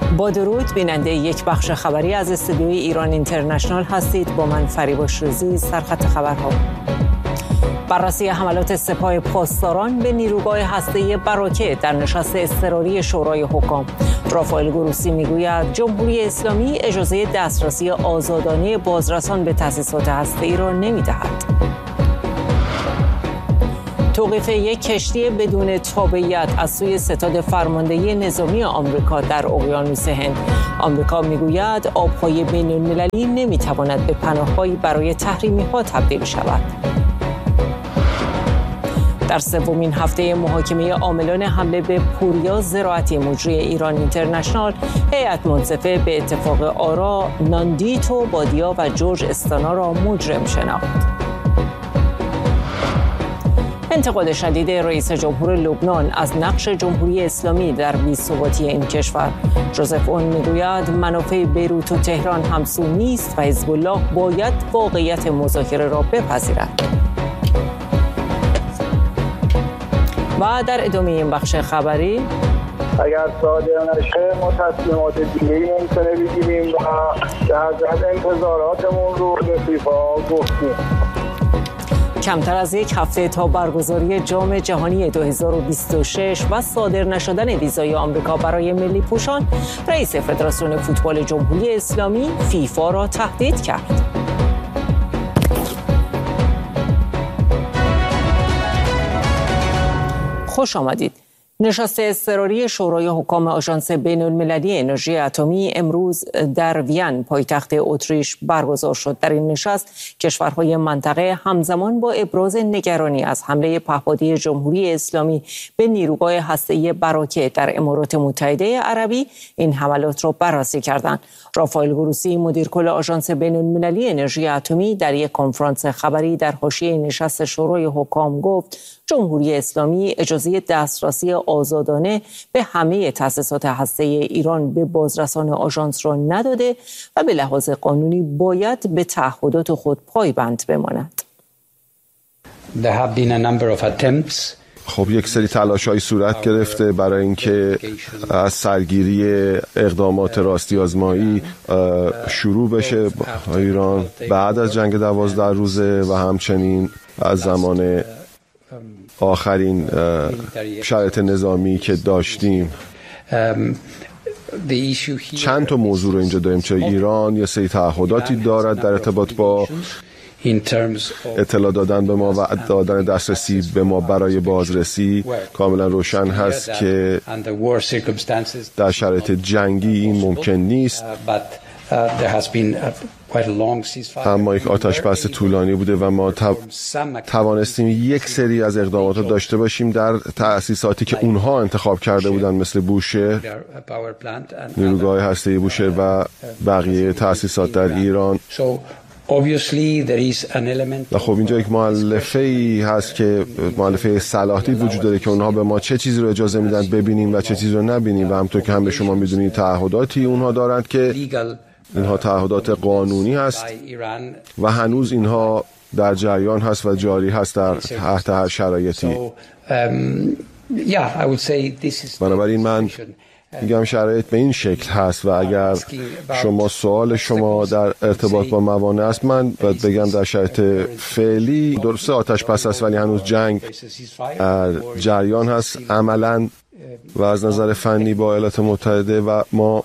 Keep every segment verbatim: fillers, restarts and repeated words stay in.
با درود، بیننده یک بخش خبری از استودیوی ایران اینترنشنال هستید. با من فریبا شروزی. سرخط خبرها: بررسی حملات سپاه پاسداران به نیروگاه هسته‌ای براکه در نشست اضطراری شورای حکام. رافائل گروسی میگوید جمهوری اسلامی اجازه دسترسی آزادانه بازرسان به تأسیسات هسته‌ای را نمی‌دهد. توقیف یک کشتی بدون تابعیت از سوی ستاد فرماندهی نظامی آمریکا در اقیانوس هند. آمریکا میگوید آبهای بین المللی نمیتواند به پناهگاهی برای تحریمی‌ها تبدیل شود. در سومین هفته محاکمه عاملان حمله به پوریا زراعتی مجری ایران اینترنشنال، هیئت منصفه به اتفاق آرا ناندیتو بادیا و جورج استانا را مجرم شناخت. انتقاد شدید رئیس جمهور لبنان از نقش جمهوری اسلامی در بی‌ثباتی این کشور. جوزف اون میگوید منافع بیروت و تهران همسو نیست و حزب الله باید واقعیت مذاکره را بپذیرد. و در ادامه این بخش خبری، اگر صادر نشه ما تصمیمات دیگه‌ای نمیتونه بگیریم و در حد انتظاراتمون رو به فیفا گفتیم. کمتر از یک هفته تا برگزاری جام جهانی دو هزار و بیست و شش و صادر نشدن ویزای آمریکا برای ملی پوشان، رئیس فدراسیون فوتبال جمهوری اسلامی فیفا را تهدید کرد. خوش آمدید. نشست اضطراری شورای حکام آژانس بین‌المللی انرژی اتمی امروز در وین پایتخت اتریش برگزار شد. در این نشست کشورهای منطقه همزمان با ابراز نگرانی از حمله پهپادی جمهوری اسلامی به نیروگاه هسته‌ای براکه در امارات متحده عربی این حملات را بررسی کردند. رافائل گروسی مدیر کل آژانس بین‌المللی انرژی اتمی در یک کنفرانس خبری در حاشیه نشست شورای حکام گفت جمهوری اسلامی اجازه دسترسی آزادانه به همه تأسیسات هسته‌ای ایران به بازرسان آژانس را نداده و به لحاظ قانونی باید به تعهدات خود پایبند بماند. There have been a number of attempts. خب یک سری تلاش‌های صورت گرفته برای اینکه از سرگیری اقدامات راستی آزمایی شروع بشه ایران بعد از جنگ دوازده روزه و همچنین از زمان آخرین شرایط نظامی که داشتیم. چند تا موضوع رو اینجا داریم. چه ایران یه سری تعهداتی دارد در ارتباط با اطلاع دادن به ما و دادن دسترسی به ما برای بازرسی. کاملا روشن هست که در شرایط جنگی این ممکن نیست، اما یک آتش‌بس طولانی بوده و ما توانستیم یک سری از اقدامات رو داشته باشیم در تأسیساتی که اونها انتخاب کرده بودن، مثل بوشهر، نیروگاه هسته‌ای بوشهر و بقیه تأسیسات در ایران. و خب اینجا یک مؤلفه‌ای هست که مؤلفه صلاحی وجود داره که اونها به ما چه چیزی رو اجازه میدن ببینیم و چه چیزی رو نبینیم و همونطور که هم به شما میدونید تعهداتی اونها دارند که اینها تعهدات قانونی هست و هنوز اینها در جریان هست و جاری هست در تحت هر شرایطی. بنابراین من میگم شرایط به این شکل هست و اگر شما سوال شما در ارتباط با موانع است، من باید بگم در شرایط فعلی درسته آتش پس است ولی هنوز جنگ در جریان هست عملاً و از نظر فنی با ایالات متحده و ما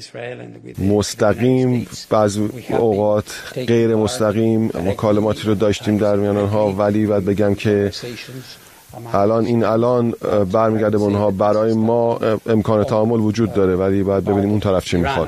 مستقیم بعضی اوقات غیر مستقیم مکالماتی رو داشتیم در میان آنها، ولی باید بگم که الان این الان برمیگرده به اونها. برای ما امکان تعامل وجود داره ولی باید ببینیم اون طرف چی میخواد.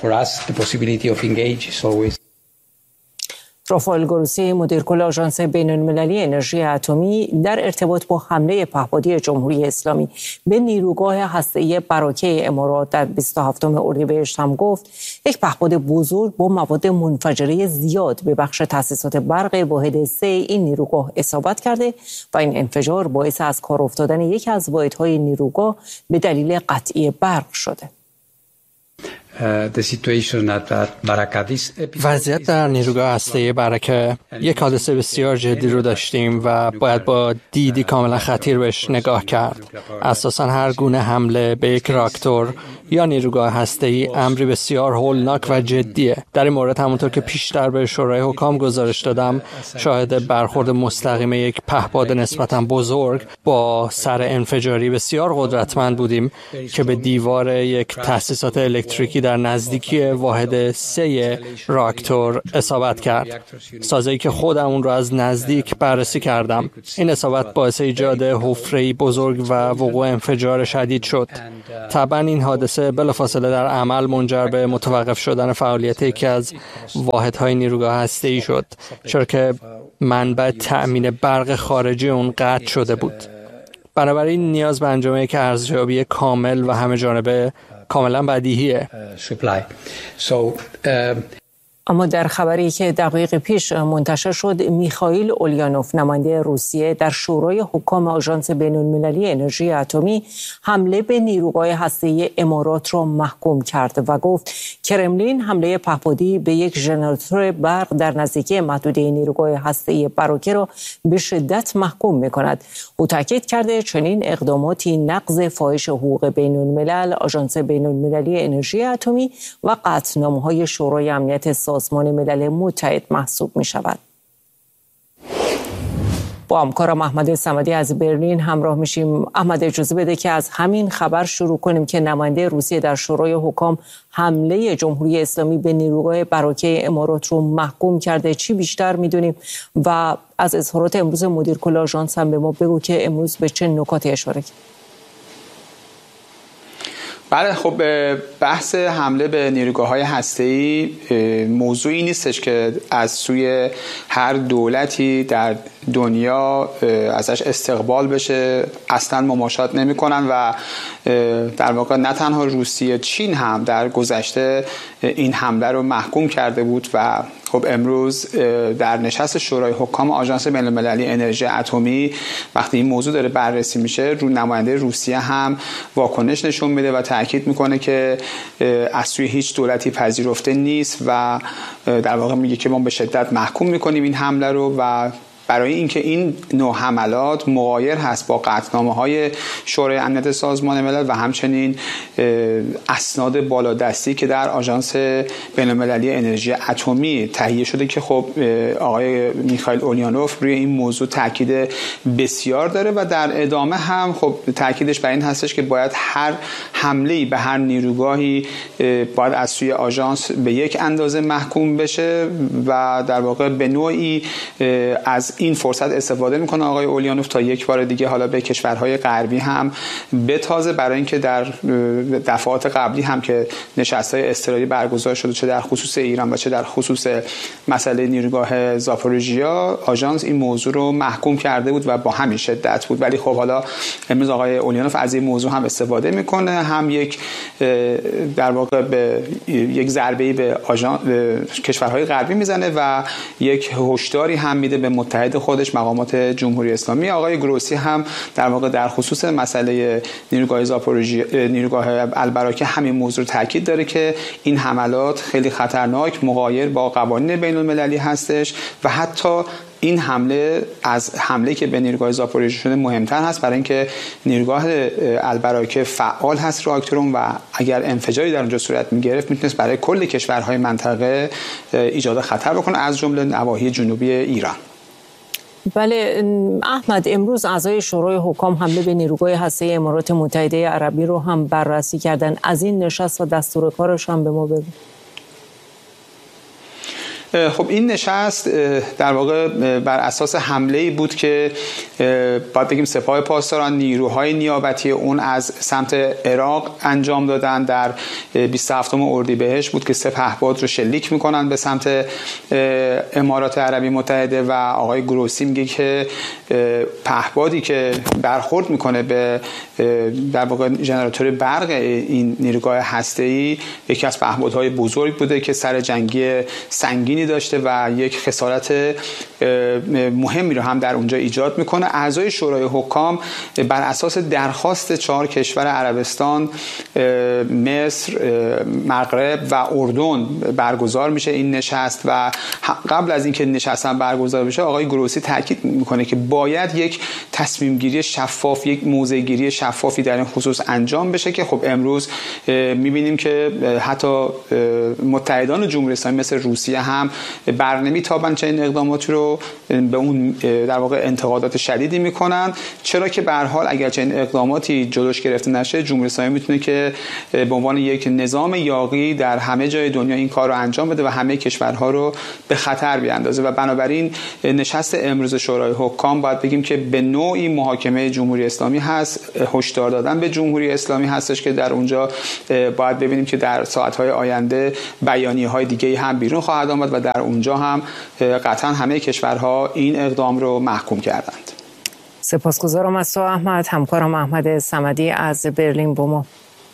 رافائل گروسی مدیر کل آژانس بین‌المللی انرژی اتمی در ارتباط با حمله پهپادی جمهوری اسلامی به نیروگاه هسته‌ای براکه امارات در بیست و هفتم اردیبهشت هم گفت یک پهپاد بزرگ با مواد منفجره زیاد به بخش تأسیسات برق واحد سه این نیروگاه اصابت کرده و این انفجار باعث از کار افتادن یکی از واحدهای نیروگاه به دلیل قطعی برق شده. وضعیت در نیروگاه هسته‌ای برکه یک حادثه بسیار جدی رو داشتیم و باید با دیدی کاملا خطیر بهش نگاه کرد. اساساً هر گونه حمله به یک راکتور یا نیروگاه هسته‌ای امری بسیار هولناک و جدیه. در این مورد همونطور که پیشتر به شورای حکام گزارش دادم، شاهد برخورد مستقیم یک پهپاد نسبتاً بزرگ با سر انفجاری بسیار قدرتمند بودیم که به دیوار یک تأسیسات الکتریکی در نزدیکی واحد سه راکتور اصابت کرد. سازه‌ای که خودم اون رو از نزدیک بررسی کردم. این اصابت باعث ایجاد حفره‌ای بزرگ و وقوع انفجار شدید شد. طبعا این حادثه بلافاصله در عمل منجر به متوقف شدن فعالیت یکی از واحدهای نیروگاه هسته‌ای شد، چرا که منبع تأمین برق خارجی اون قطع شده بود. بنابراین نیاز به انجام یک ارزیابی کامل و همه جانبه کاملا بدیهیه. اما در خبری که دقایق پیش منتشر شد، میخائیل اولیانوف نماینده روسیه در شورای حکام آژانس بین‌المللی انرژی اتمی حمله به نیروگاه هسته‌ای امارات را محکوم کرد و گفت کرملین حمله پهپادی به یک ژنراتور برق در نزدیکی محدوده نیروگاه هسته‌ای براکه را به شدت محکوم می‌کند. او تاکید کرده چنین اقداماتی نقض فاحش حقوق بین‌الملل، آژانس بین‌المللی انرژی اتمی و قطعنامه‌های شورای امنیت سازمان ملل متحد محسوب می شود. با همکارم احمد صمدی از برلین همراه میشیم. احمد، اجازه بده که از همین خبر شروع کنیم که نماینده روسیه در شورای حکام حمله جمهوری اسلامی به نیروگاه براکه امارات رو محکوم کرده. چی بیشتر میدونیم و از اظهارات امروز مدیر کل آژانس هم به ما بگو که امروز به چه نکاتی اشاره کرد؟ بله، خب بحث حمله به نیروگاه‌های هسته‌ای موضوعی نیستش که از سوی هر دولتی در دنیا ازش استقبال بشه. اصلا مماشات نمی‌کنن و در واقع نه تنها روسیه، چین هم در گذشته این حمله رو محکوم کرده بود و خب امروز در نشست شورای حکام آژانس بین‌المللی انرژی اتمی وقتی این موضوع داره بررسی میشه، رو نماینده روسیه هم واکنش نشون میده و تاکید میکنه که از سوی هیچ دولتی پذیرفته نیست و در واقع میگه که ما به شدت محکوم میکنیم این حمله رو و برای اینکه این نوع حملات مغایر هست با قطعنامه‌های شورای امنیت سازمان ملل و همچنین اسناد بالادستی که در آژانس بین‌المللی انرژی اتمی تهیه شده که خب آقای میخائیل اولیانوف روی این موضوع تاکید بسیار داره و در ادامه هم خب تاکیدش بر این هستش که باید هر حمله‌ای به هر نیروگاهی باید از سوی آژانس به یک اندازه محکوم بشه و در واقع به نوعی از این فرصت استفاده میکنه آقای اولیانوف تا یک بار دیگه حالا به کشورهای غربی هم بتازه، برای اینکه در دفعات قبلی هم که نشست‌های اضطراری برگزار شده چه در خصوص ایران و چه در خصوص مسئله نیروگاه زاپوریژیا، آژانس این موضوع رو محکوم کرده بود و با همین شدت بود. ولی خب حالا امروز آقای اولیانوف از این موضوع هم استفاده میکنه، هم یک در واقع به یک ضربه‌ای به آژانس کشورهای غربی میزنه و یک هشداری هم میده به متحد خودش مقامات جمهوری اسلامی. آقای گروسی هم در واقع در خصوص مسئله نیروگاه زاپوریژیا نیروگاه البراکه همین موضوع رو تاکید داره که این حملات خیلی خطرناک، مغایر با قوانین بین‌المللی هستش و حتی این حمله از حمله که به نیروگاه زاپوریژیا شده مهمتر هست، برای اینکه نیروگاه البراکه فعال هست راکتور و اگر انفجاری در اونجا صورت می‌گرفت میتونست برای کل کشورهای منطقه ایجاد خطر بکنه، از جمله نواحی جنوبی ایران. بله احمد، امروز اعضای شورای حکام حمله به نیروگاه هسته‌ای امارات متحده عربی رو هم بررسی کردن. از این نشست و دستور کارش هم به ما بگو. خب این نشست در واقع بر اساس حمله‌ای بود که باید بگیم سپاه پاسداران نیروهای نیابتی اون از سمت عراق انجام دادن. در بیست و هفتم اردیبهشت بود که سه پهپاد رو شلیک میکنن به سمت امارات عربی متحده و آقای گروسی میگه که پهپادی که برخورد میکنه به در واقع ژنراتور برق این نیروگاه هسته‌ای یکی از پهپادهای بزرگ بوده که سر جنگی سنگینی داشته و یک خسارت مهمی رو هم در اونجا ایجاد میکنه. اعضای شورای حکام بر اساس درخواست چهار کشور عربستان، مصر، مغرب و اردن برگزار میشه این نشست و قبل از اینکه نشست هم برگزار بشه آقای گروسی تاکید میکنه که باید یک تصمیم گیری شفاف، یک موضع گیری شفافی در این خصوص انجام بشه که خب امروز میبینیم که حتی متحدان جمهوری اسلامی مثل روسیه هم برنمیتابن چنین اقداماتی رو، به اون در واقع انتقادات شدیدی میکنن، چرا که به هر حال اگر چنین اقداماتی جلوش گرفته نشه جمهوری اسلامی میتونه که به عنوان یک نظام یاغی در همه جای دنیا این کار رو انجام بده و همه کشورها رو به خطر بیاندازه و بنابراین نشست امروز شورای حکام باید بگیم که به نوعی محاکمه جمهوری اسلامی هست، هشدار دادن به جمهوری اسلامی هستش که در اونجا باید ببینیم که در ساعت‌های آینده بیانیه‌های دیگه‌ای هم بیرون خواهد آمد و در اونجا هم قطعا همه کشورها این اقدام رو محکوم کردند. سپاسگزارم از تو احمد. همکارم احمد صمدی از برلین با ما.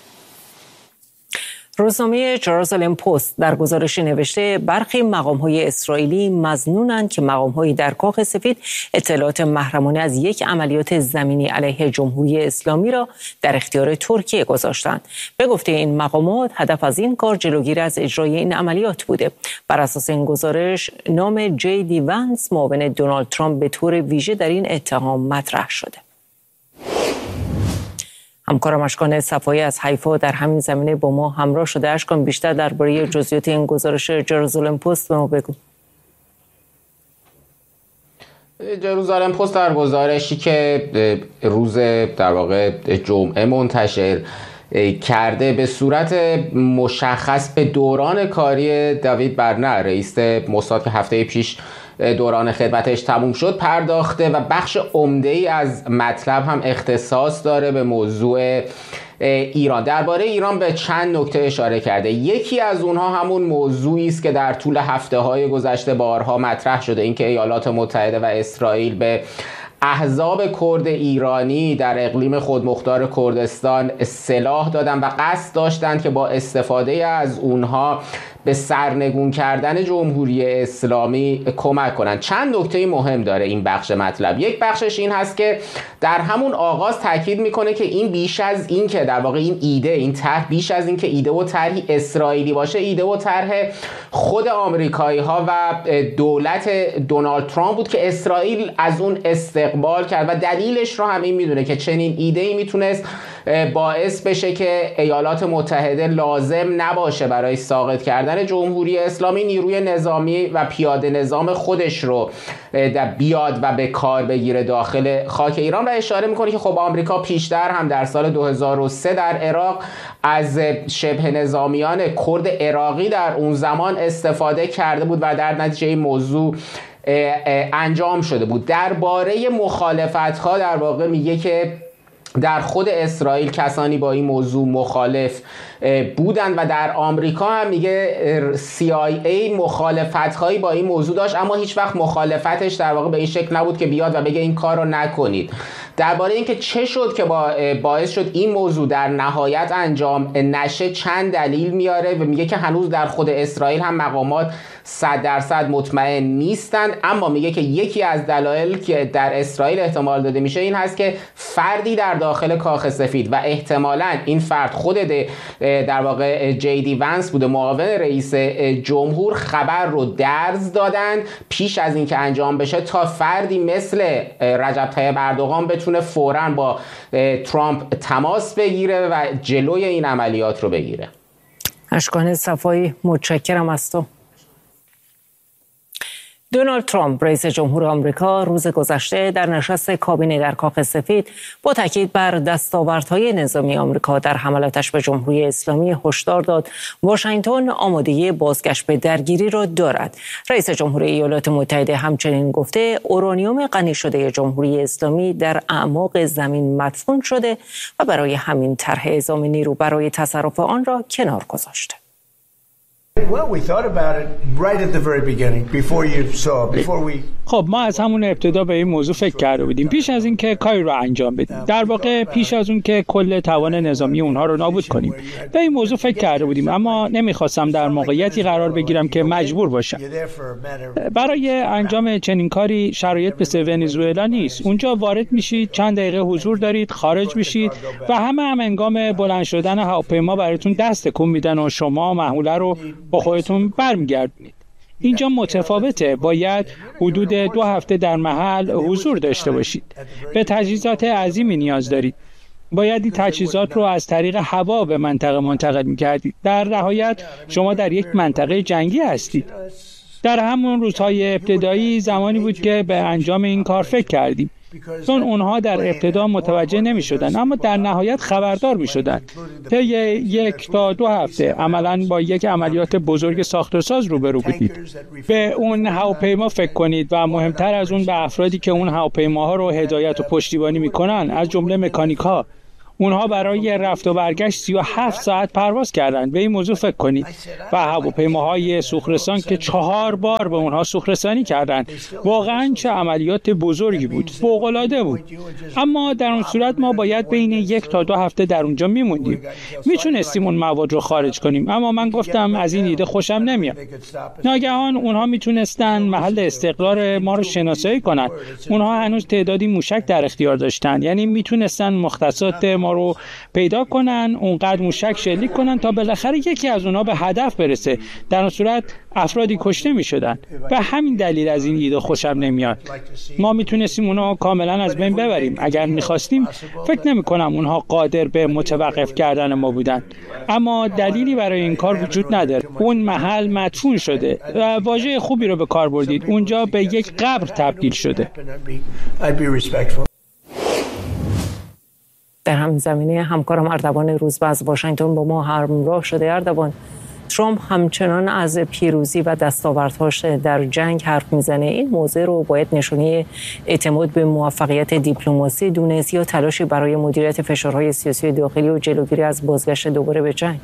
روزنامه جرزالم پست در گزارشی نوشته برخی مقام‌های اسرائیلی مظنونند که مقام‌های در کاخ سفید اطلاعات محرمانه از یک عملیات زمینی علیه جمهوری اسلامی را در اختیار ترکیه گذاشتند. به گفته این مقامات هدف از این کار جلوگیری از اجرای این عملیات بوده. بر اساس این گزارش نام جی دی ونس معاون دونالد ترامپ به طور ویژه در این اتهام مطرح شده. همکارم اشکان صفایی از حیفا در همین زمینه با ما همراه شده. اشکان، بیشتر درباره جزئیات این گزارش جرزالم پست به ما بگو. جرزالم پست در گزارشی که روز در واقع جمعه منتشر کرده به صورت مشخص به دوران کاری دیوید برنر، رئیس موساد که هفته پیش دوران خدمتش تموم شد، پرداخته و بخش عمده‌ای از مطلب هم اختصاص داره به موضوع ایران. درباره ایران به چند نکته اشاره کرده. یکی از اونها همون موضوعی است که در طول هفته‌های گذشته بارها مطرح شده، اینکه ایالات متحده و اسرائیل به احزاب کرد ایرانی در اقلیم خودمختار کردستان سلاح دادن و قصد داشتند که با استفاده از اونها به سرنگون کردن جمهوری اسلامی کمک کنند. چند نکته مهم داره این بخش مطلب. یک بخشش این هست که در همون آغاز تاکید میکنه که این بیش از این که در واقع این ایده، این طرح بیش از این که ایده و طرحی اسرائیلی باشه، ایده و طرح خود آمریکایی ها و دولت دونالد ترامپ بود که اسرائیل از اون استقبال کرد و دلیلش رو هم این میدونه که چنین ایده‌ای میتونست باعث بشه که ایالات متحده لازم نباشه برای ساقط کردن جمهوری اسلامی نیروی نظامی و پیاده نظام خودش رو بیاد و به کار بگیره داخل خاک ایران. و اشاره میکنه که خب آمریکا پیشتر هم در سال دو هزار و سه در عراق از شبه نظامیان کرد عراقی در اون زمان استفاده کرده بود و در نتیجه این موضوع انجام شده بود. درباره مخالفت‌ها در واقع میگه که در خود اسرائیل کسانی با این موضوع مخالف بودند و در آمریکا هم میگه سی آی ای مخالفت‌هایی با این موضوع داشت، اما هیچ وقت مخالفتش در واقع به این شکل نبود که بیاد و بگه این کار رو نکنید. درباره اینکه چه شد که باعث شد این موضوع در نهایت انجام نشه چند دلیل میاره و میگه که هنوز در خود اسرائیل هم مقامات صد درصد مطمئن نیستند، اما میگه که یکی از دلایل که در اسرائیل احتمال داده میشه این هست که فردی در داخل کاخ سفید و احتمالاً این فرد خود در واقع جی دی ونس بوده، معاون رئیس جمهور، خبر رو درز دادن پیش از اینکه انجام بشه تا فردی مثل رجب طیب اردوغان بتونه فوراً با ترامپ تماس بگیره و جلوی این عملیات رو بگیره. اشکان صفایی، متشکرم از تو. دونالد ترامپ رئیس جمهور آمریکا روز گذشته در نشست کابینه در کاخ سفید با تاکید بر دستاوردهای نظامی آمریکا در حملاتش به جمهوری اسلامی هشدار داد واشنگتن آمادگی بازگشت به درگیری را دارد. رئیس جمهور ایالات متحده همچنین گفته اورانیوم غنی شده جمهوری اسلامی در اعماق زمین مدفون شده و برای همین طرح اعزام نیرو برای تصرف آن را کنار گذاشته. خب ما از همون ابتدا به این موضوع فکر کرده بودیم پیش از این که کاری رو انجام بدیم، در واقع پیش از اون که کل توان نظامی اونها رو نابود کنیم به این موضوع فکر کرده بودیم، اما نمیخواستم در موقعیتی قرار بگیرم که مجبور باشم. برای انجام چنین کاری شرایط مثل ونزوئلا نیست. اونجا وارد میشید، چند دقیقه حضور دارید، خارج میشید و همه هم هنگام بلند شدن هواپیما براتون دست تکون میدن و شما محموله رو با خودتون برمیگردونید. اینجا متفاوته، باید حدود دو هفته در محل حضور داشته باشید. به تجهیزات عظیمی نیاز دارید. باید این تجهیزات رو از طریق هوا به منطقه منتقل می‌کردید. در نهایت شما در یک منطقه جنگی هستید. در همون روزهای ابتدایی زمانی بود که به انجام این کار فکر کردیم، چون اونها در ابتدا متوجه نمی شدن اما در نهایت خبردار می شدن. طی یک تا دو هفته عملاً با یک عملیات بزرگ ساخت و ساز روبرو بودید. به اون هواپیما فکر کنید و مهمتر از اون به افرادی که اون هواپیماها رو هدایت و پشتیبانی می کنن، از جمله مکانیک‌ها. اونها برای رفت و برگشت سی و هفت ساعت پرواز کردند. به این موضوع فکر کنید. و هواپیماهای سوخت‌رسان که چهار بار به اونها سوخت‌رسانی کردند. واقعاً چه عملیات بزرگی بود. فوق‌العاده بود. اما در اون صورت ما باید بین یک تا دو هفته در اونجا میموندیم. میتونستیم اون مواد رو خارج کنیم، اما من گفتم از این ایده خوشم نمیاد. ناگهان اونها میتونستن محل استقرار ما رو شناسایی کنن. اونها هنوز تعدادی موشک در اختیار داشتن، یعنی میتونستن مختصات ما رو پیدا کنن، اونقدر موشک شلیک کنن تا بالاخره یکی از اونها به هدف برسه. در اون صورت افرادی کشته می شدن. به همین دلیل از این ایده خوشم نمیاد. ما میتونستیم اونها کاملا از بین ببریم. اگر میخواستیم فکر نمی کنم اونها قادر به متوقف کردن ما بودن. اما دلیلی برای این کار وجود نداره. اون محل مدفون شده و واژه خوبی رو به کار بردید. اونجا به یک قبر تبدیل شده. در همین زمینه همکارم اردوان روزبه از واشنگتن با ما همراه شده. اردوان، ترامپ همچنان از پیروزی و دستاوردهاش در جنگ حرف میزنه. این موضوع رو باید نشونه اعتماد به موفقیت دیپلماسی دونست یا تلاشی برای مدیریت فشارهای سیاسی داخلی و جلوگیری از بازگشت دوباره به جنگ؟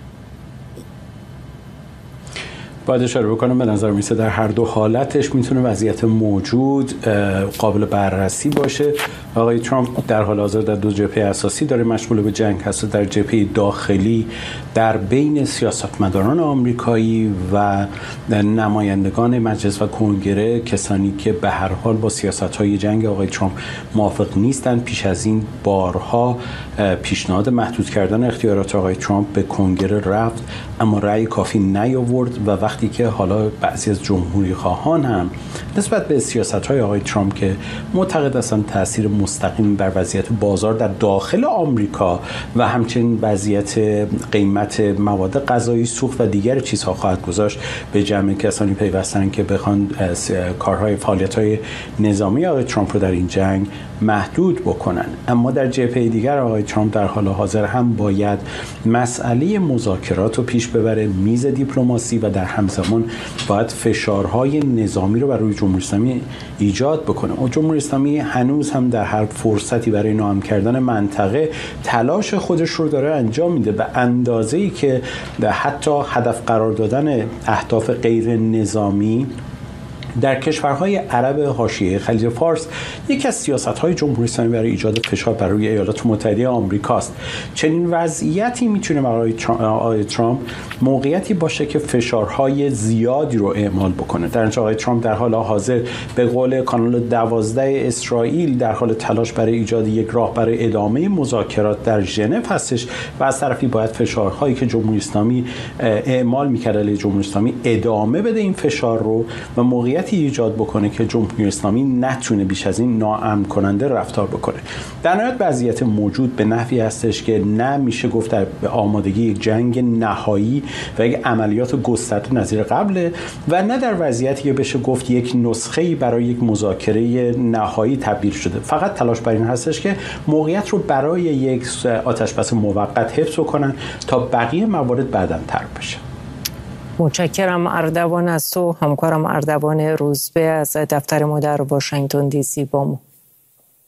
باید اشاره بکنم به نظر میسه در هر دو حالتش میتونه وضعیت موجود قابل بررسی باشه. آقای ترامپ در حال حاضر در دو جبهه اساسی داره مشغول به جنگ هست. در جبهه داخلی در بین سیاستمداران آمریکایی و نمایندگان مجلس و کنگره، کسانی که به هر حال با سیاست‌های جنگ آقای ترامپ موافق نیستند. پیش از این بارها پیشنهاد محدود کردن اختیارات آقای ترامپ به کنگره رفت اما رأی کافی نیاورد و وقتی که حالا بعضی از جمهوری خواهان هم نسبت به سیاست‌های آقای ترامپ که معتقد هستند تأثیر مستقیم بر وضعیت بازار در داخل آمریکا و همچنین وضعیت قیمت مواد غذایی، سوخت و دیگر چیزها خواهد گذاشت، به جمع کسانی پیوستن که بخوان کارهای فعالیت‌های نظامی آقای ترامپ رو در این جنگ محدود بکنن. اما در جبهه دیگر آقای ترامپ در حال حاضر هم باید مسئله مذاکرات رو پیش ببره میز دیپلماسی و در همزمان باید فشارهای نظامی رو بر روی جمهوری اسلامی ایجاد بکنه. و جمهوری اسلامی هنوز هم در هر فرصتی برای ناامن کردن منطقه تلاش خودش رو داره انجام میده به اندازه‌ای که حتی هدف قرار دادن اهداف غیر نظامی در کشورهای عرب حاشیه خلیج فارس یکی از سیاست‌های جمهوری اسلامی برای ایجاد فشار بر روی ایالات متحده آمریکا است. چنین وضعیتی میتونه برای آقای ترامپ موقعیتی باشه که فشارهای زیادی رو اعمال بکنه. در اینجا آقای ترامپ در حال حاضر به قول کانال دوازده اسرائیل در حال تلاش برای ایجاد یک راه برای ادامه مذاکرات در ژنو هستش و از طرفی باید فشارهایی که جمهوری اسلامی اعمال می‌کرده علیه جمهوری اسلامی ادامه بده این فشار رو و موقعیت ایجاد بکنه که جمهوری اسلامی نتونه بیش از این ناامن کننده رفتار بکنه. در نهایت وضعیت موجود به نحوی هستش که نه میشه گفت در آمادگی یک جنگ نهایی و یک عملیات گسترده نظیر قبله و نه در وضعیتی که بشه گفت یک نسخه‌ای برای یک مذاکره نهایی تبدیل شده. فقط تلاش بر این هستش که موقعیت رو برای یک آتش‌بس موقت حفظ کنن تا بقیه موارد بعداً طرح بشه. متشکرم اردوان از تو، همکارم اردوان روزبه از دفتر ما در واشنگتن دی سی با ما.